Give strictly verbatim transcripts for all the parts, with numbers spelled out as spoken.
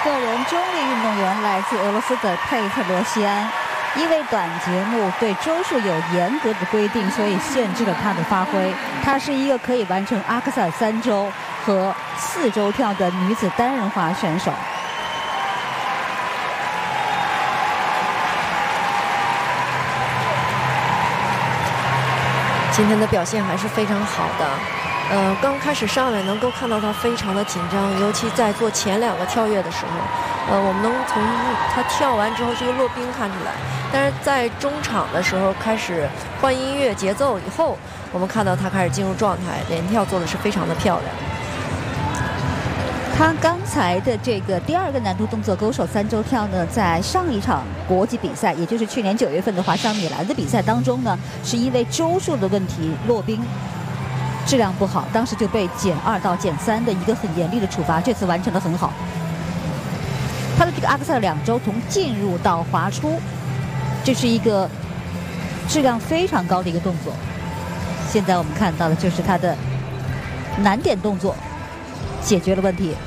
个人中立运动员来自俄罗斯的佩特罗西安，因为短节目对周数有严格的规定，所以限制了他的发挥。她是一个可以完成阿克塞尔三周和四周跳的女子单人滑选手。 今天的表现还是非常好的。呃，刚开始上来能够看到他非常的紧张，尤其在做前两个跳跃的时候，呃，我们能从他跳完之后这个落冰看出来。但是在中场的时候开始换音乐节奏以后，我们看到他开始进入状态，连跳做的是非常的漂亮。 他刚才的这个第二个难度动作勾手三周跳呢，在上一场国际比赛，也就是去年九月份的滑翔米兰的比赛当中呢，是因为周数的问题落冰。质量不好，当时就被减二到减三的一个很严厉的处罚。这次完成得很好。他的这个阿克塞尔两周从进入到滑出，这是一个质量非常高的一个动作。现在我们看到的就是他的难点动作解决了问题。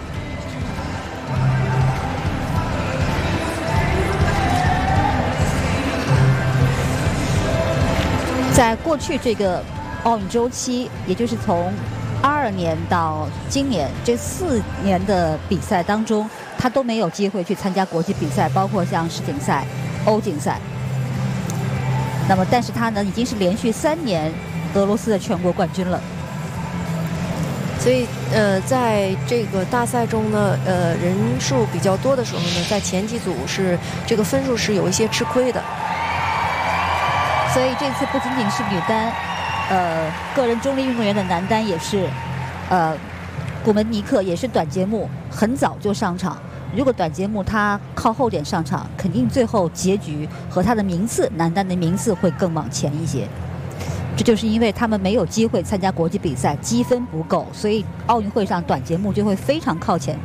在过去这个奥运周期，也就是从二二年到今年这四年的比赛当中，他都没有机会去参加国际比赛，包括像世锦赛、欧锦赛。那么，但是他呢，已经是连续三年俄罗斯的全国冠军了。 所以，呃，在这个大赛中呢，呃，人数比较多的时候呢，在前几组是这个分数是有一些吃亏的。 所以这次不仅仅是女单。呃，个人中立运动员的男单也是，呃，古门尼克也是短节目很早就上场。如果短节目他靠后点上场，肯定最后结局和他的名次，男单的名次会更往前一些。这就是因为他们没有机会参加国际比赛，积分不够，所以奥运会上短节目就会非常靠前。